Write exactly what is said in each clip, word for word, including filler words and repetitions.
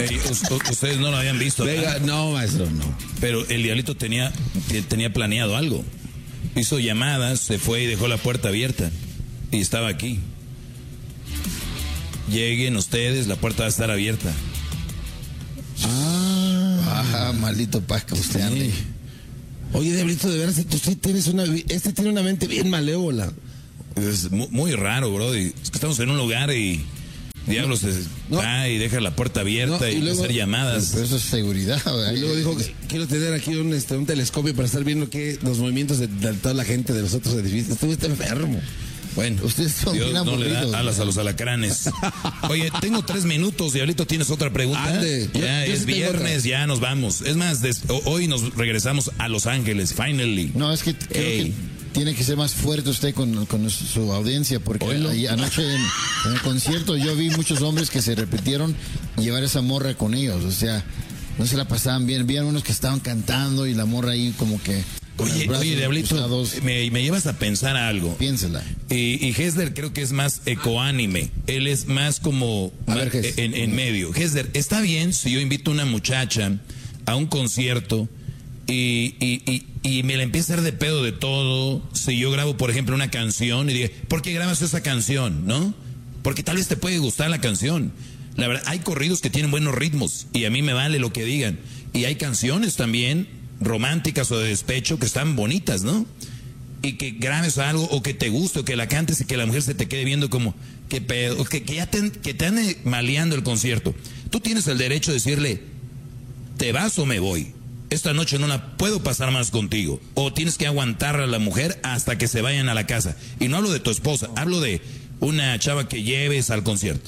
Ey, ustedes no lo habían visto. Venga, no, maestro, no. Pero el diablito tenía, tenía planeado algo. Hizo llamadas, se fue y dejó la puerta abierta. Y estaba aquí. Lleguen ustedes, la puerta va a estar abierta. Ah, ah maldito Pascal, usted. Sí. Oye, diablito, de veras, tú sí tienes una... Este tiene una mente bien malévola. Es muy, muy raro, bro. Es que estamos en un lugar y... Diablo se no, va y deja la puerta abierta no, y, y luego, hacer llamadas. Pero eso es seguridad. ¿verdad? Y luego dijo que quiero tener aquí un, este, un telescopio para estar viendo que los movimientos de, de toda la gente de los otros edificios. Tú estás enfermo. Bueno, ustedes son Dios bien no le da alas a los alacranes. Oye, tengo tres minutos, Diablito, ¿tienes otra pregunta? Ande, ya yo, yo es sí viernes, ya nos vamos. Es más, des, hoy nos regresamos a Los Ángeles, finally. No, es que creo hey. que... Tiene que ser más fuerte usted con, con su audiencia, porque ahí, anoche en, en el concierto yo vi muchos hombres que se repitieron llevar esa morra con ellos, o sea, no se la pasaban bien, vi unos que estaban cantando y la morra ahí como que... Oye, oye, Diablito, me, me llevas a pensar algo. Piénsela. Y, y Hesder creo que es más ecoánime, él es más como a ver, más, en, en medio. Hesder, ¿está bien si yo invito a una muchacha a un concierto y... y, y Y me la empieza a hacer de pedo de todo? Si yo grabo, por ejemplo, una canción y digo, ¿por qué grabas esa canción? ¿No? Porque tal vez te puede gustar la canción. La verdad, hay corridos que tienen buenos ritmos y a mí me vale lo que digan. Y hay canciones también románticas o de despecho que están bonitas, ¿no? Y que grabes algo o que te guste o que la cantes y que la mujer se te quede viendo como, ¿qué pedo? O que, que ya te, que te ande maleando el concierto. Tú tienes el derecho de decirle, ¿te vas o me voy? Esta noche no la puedo pasar más contigo. O tienes que aguantar a la mujer hasta que se vayan a la casa. Y no hablo de tu esposa, hablo de una chava que lleves al concierto.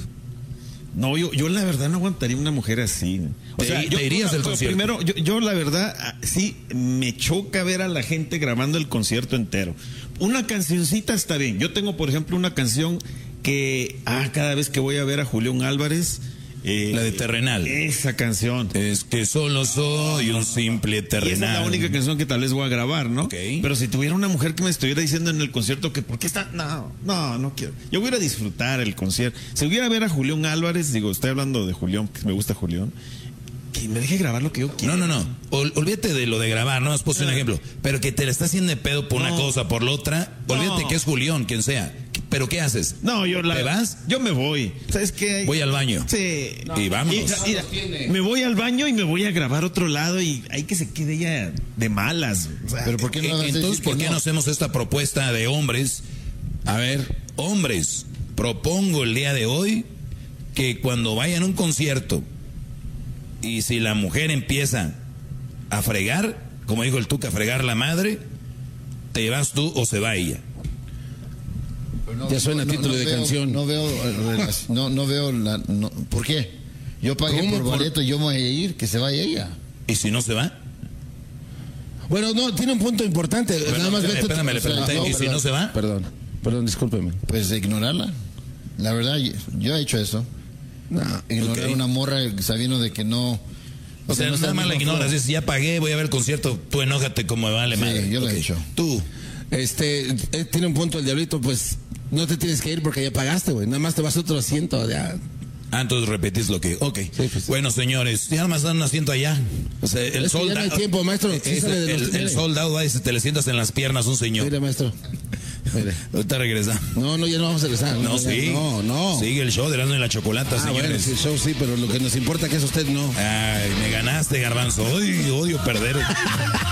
No, yo, yo la verdad no aguantaría una mujer así. O te, sea, te yo, irías del concierto. Primero, yo, yo la verdad, sí, me choca ver a la gente grabando el concierto entero. Una cancioncita está bien. Yo tengo, por ejemplo, una canción que, ah, cada vez que voy a ver a Julián Álvarez... Eh, la de Terrenal. Esa canción. Es que solo soy un simple terrenal. Y esa es la única canción que tal vez voy a grabar, ¿no? Okay. Pero si tuviera una mujer que me estuviera diciendo en el concierto que ¿por qué está? No, no, no quiero. Yo voy a ir a disfrutar el concierto. Si hubiera a ver a Julián Álvarez, digo, estoy hablando de Julián, que me gusta Julián, que me deje grabar lo que yo quiero. No, no, no. Ol, olvídate de lo de grabar, no has puesto un ejemplo. Pero que te la está haciendo de pedo por no. una cosa, por la otra. Olvídate no. que es Julián, quien sea. ¿Pero qué haces? No, yo la... ¿Te vas? Yo me voy. ¿Sabes qué? Voy al baño. Sí. No, y vámonos. Y, y, me voy al baño y me voy a grabar otro lado y hay que se quede ella de malas. O sea, ¿pero por qué no? Entonces, ¿por qué no? no hacemos esta propuesta de hombres? A ver, hombres, propongo el día de hoy que cuando vayan a un concierto y si la mujer empieza a fregar, como dijo el Tuca, a fregar la madre, te vas tú o se va ella. No, ya suena no, título no, no de veo, canción. No veo, no, no veo la. No, ¿por qué? Yo pagué por boleto y yo me voy a ir, que se vaya ella. ¿Y si no se va? Bueno, no, tiene un punto importante. Bueno, Nada más espérame, espérame, le pregunté, no, ¿y si no se va? Perdón, perdón, discúlpeme. Pues ignorarla. La verdad, yo, yo he hecho eso. No, ignorar okay. una morra sabiendo de que no. O sea, no nada más la ignoras, es ya pagué, voy a ver el concierto, tú enójate como me vale sí, madre. yo lo okay. he hecho. Tú. Este, eh, tiene un punto el diablito, pues no te tienes que ir porque ya pagaste, güey. Nada más te vas a otro asiento, ya. Ah, entonces repetís lo que... Ok. Sí, pues, bueno, señores, ya nada más dan un asiento allá. O sea, el soldado... Ya no hay tiempo, maestro. Sí, es, el, el, el soldado va y te le sientas en las piernas un señor. Mire, maestro. Mire. Ahorita regresa. No, no, ya no vamos a regresar. No, no, sí. No, no. Sigue el show de Erasmo y la Chocolata, ah, señores. Bueno, sí, el show sí, pero lo que nos importa que es usted no. Ay, me ganaste, Garbanzo. Odio, odio perder.